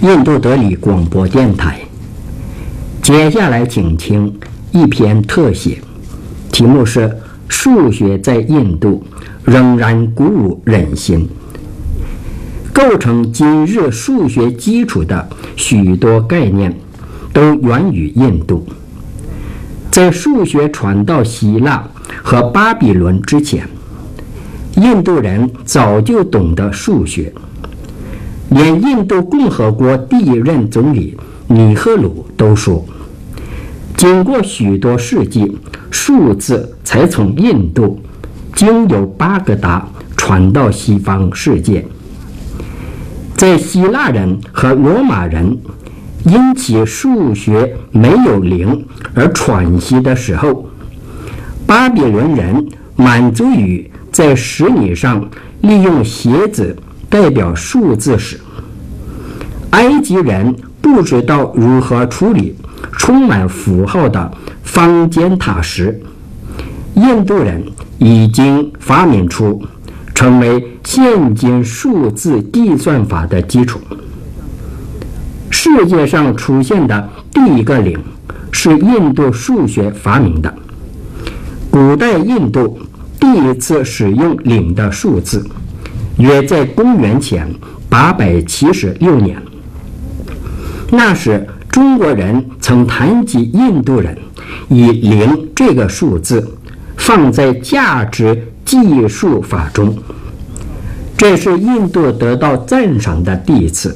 印度德里广播电台。接下来请听一篇特写，题目是《数学在印度仍然鼓舞人心》。构成今日数学基础的许多概念都源于印度。在数学传到希腊和巴比伦之前，印度人早就懂得数学，连印度共和国第一任总理尼赫鲁都说，经过许多世纪，数字才从印度经由巴格达传到西方世界。在希腊人和罗马人因其数学没有零而喘息的时候，巴比伦人满足于在石泥上利用鞋子代表数字时，埃及人不知道如何处理充满符号的方尖塔时，印度人已经发明出成为现今数字计算法的基础。世界上出现的第一个零是印度数学发明的。古代印度第一次使用零的数字约在公元前876年。那时中国人曾谈及印度人以零这个数字放在价值计数法中，这是印度得到赞赏的第一次。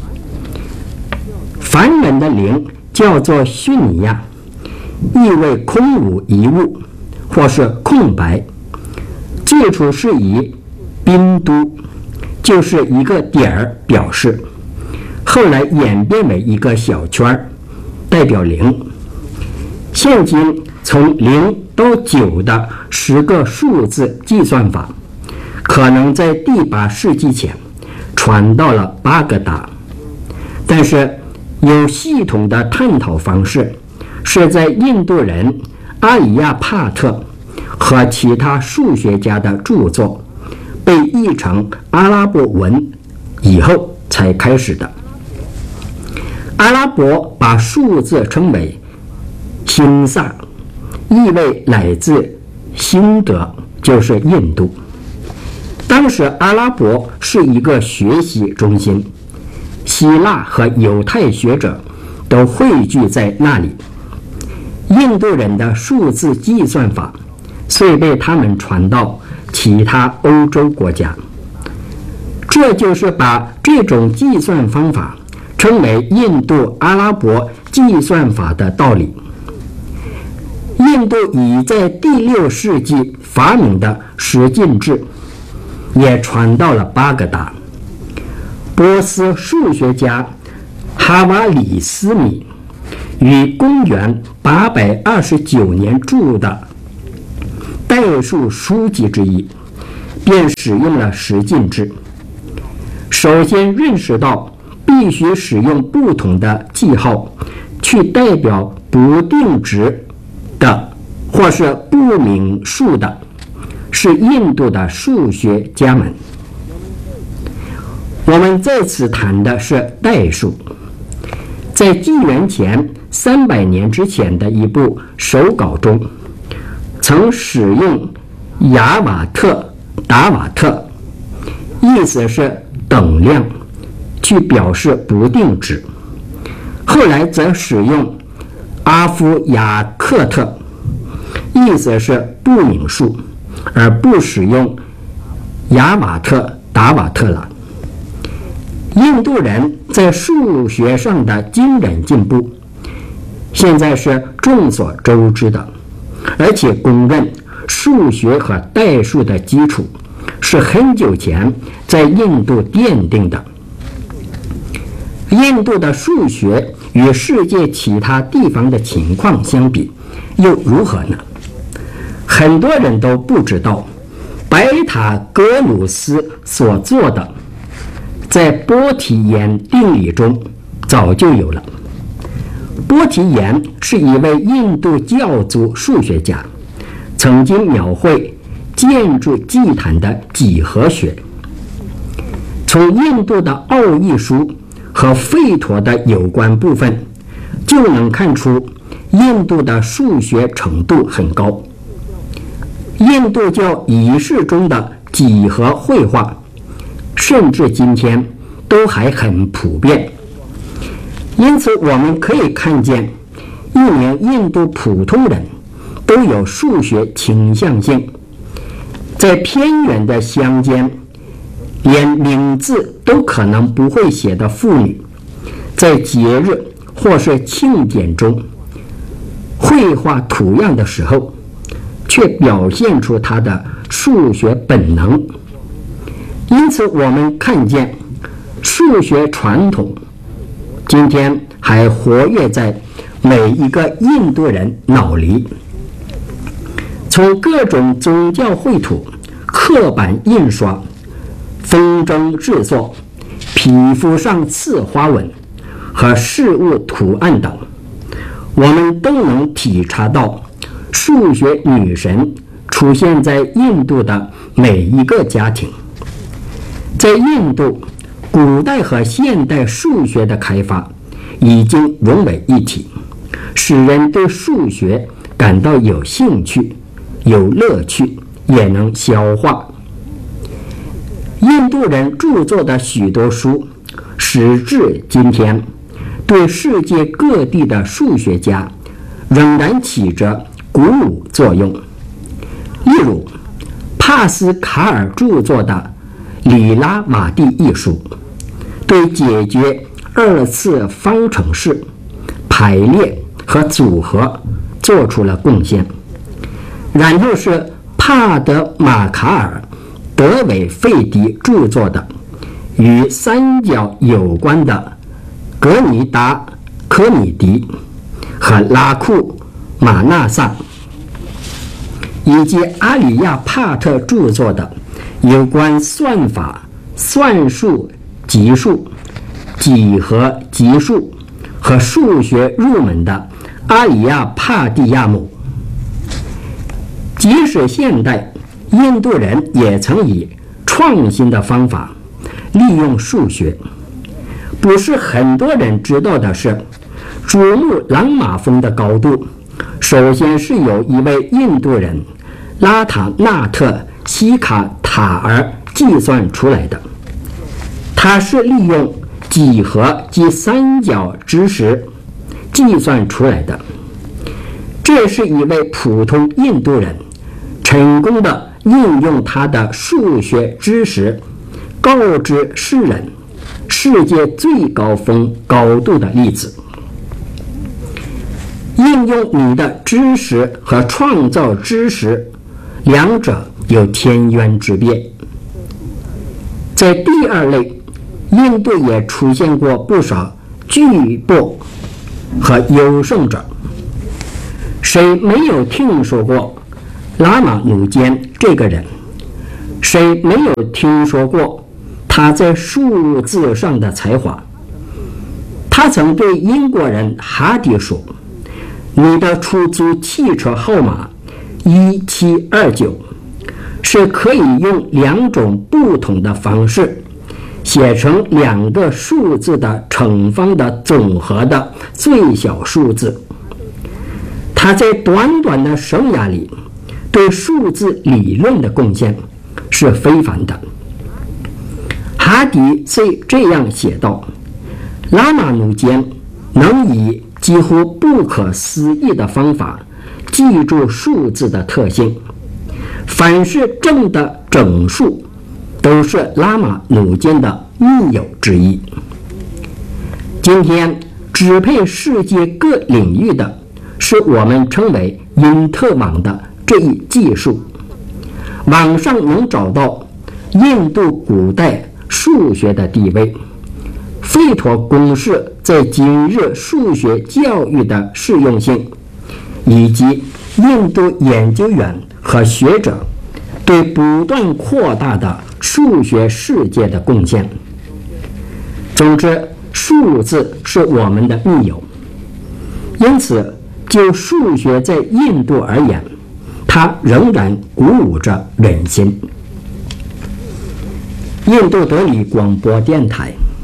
梵文的零叫做虚尼亚，意为空无一物或是空白，最初是以宾都，就是一个点儿表示，后来演变为一个小圈，代表零。现今从0到9的10个数字计算法，可能在第8世纪前传到了巴格达，但是有系统的探讨方式是在印度人阿里亚帕特和其他数学家的著作被译成阿拉伯文以后才开始的。阿拉伯把数字称为星萨，意味来自辛德，就是印度。当时阿拉伯是一个学习中心，希腊和犹太学者都汇聚在那里。印度人的数字计算法遂被他们传到其他欧洲国家，这就是把这种计算方法称为印度阿拉伯计算法的道理。印度已在第6世纪发明的十进制也传到了巴格达。波斯数学家哈瓦里斯米于公元829年著的代数书籍之一便使用了十进制。首先认识到必须使用不同的记号去代表不定值的或是不明数的，是印度的数学家们。我们在此谈的是代数。在纪元前300年之前的一部手稿中，曾使用雅瓦特、达瓦特，意思是等量，去表示不定值。后来则使用阿夫亚克特，意思是不明数，而不使用雅瓦特、达瓦特了。印度人在数学上的惊人进步，现在是众所周知的，而且公认数学和代数的基础是很久前在印度奠定的。印度的数学与世界其他地方的情况相比又如何呢？很多人都不知道，白塔格鲁斯所做的在波提延定理中早就有了。波提延是一位印度教族数学家，曾经描绘建筑祭坛的几何学。从印度的奥义书和吠陀的有关部分，就能看出印度的数学程度很高。印度教仪式中的几何绘画，甚至今天都还很普遍。因此我们可以看见，一名印度普通人都有数学倾向性。在偏远的乡间，连名字都可能不会写的妇女，在节日或是庆典中绘画图样的时候，却表现出她的数学本能。因此我们看见数学传统今天还活跃在每一个印度人脑里。从各种宗教绘图、刻板印刷、风筝制作、皮肤上刺花纹和事物图案等，我们都能体察到数学女神出现在印度的每一个家庭。在印度，古代和现代数学的开发已经融为一体，使人对数学感到有兴趣、有乐趣，也能消化。印度人著作的许多书，时至今天，对世界各地的数学家仍然起着鼓舞作用。例如，帕斯卡尔著作的《里拉马蒂》一书，对解决二次方程式、排列和组合做出了贡献。然后是帕德马卡尔·德韦费迪著作的与三角有关的格尼达·科米迪和拉库马纳萨，以及阿里亚帕特著作的有关算法、算术、级数、几何级数和数学入门的阿里亚帕蒂亚姆。即使现代，印度人也曾以创新的方法利用数学。不是很多人知道的是，珠穆朗玛峰的高度首先是由一位印度人拉塔纳特西卡塔尔计算出来的。他是利用几何及三角知识计算出来的。这是一位普通印度人成功的应用他的数学知识，告知世人世界最高峰高度的例子。应用你的知识和创造知识，两者有天渊之别。在第二类，印度也出现过不少巨擘和优胜者。谁没有听说过拉玛努坚这个人？谁没有听说过他在数字上的才华？他曾对英国人哈迪说：“你的出租汽车号码1729是可以用两种不同的方式写成两个数字的乘方的总和的最小数字。”他在短短的生涯里对数字理论的贡献是非凡的。哈迪虽这样写道：拉玛努坚能以几乎不可思议的方法记住数字的特性，凡是正的整数都是拉玛努坚的密友之一。今天支配世界各领域的是我们称为因特网的这一技术。网上能找到印度古代数学的地位，吠陀公式在今日数学教育的适用性，以及印度研究员和学者对不断扩大的数学世界的贡献。总之，数字是我们的密友。因此，就数学在印度而言，它仍然鼓舞着人心。印度德里广播电台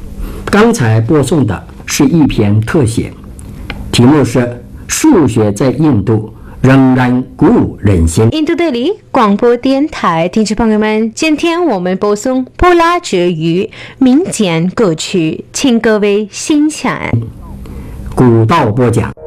刚才播送的是一篇特写，题目是数学在印度仍然鼓舞人心。 印度德里广播电台听众朋友们，今天我们播送波拉之语民间歌曲，请各位欣赏。 古道播讲。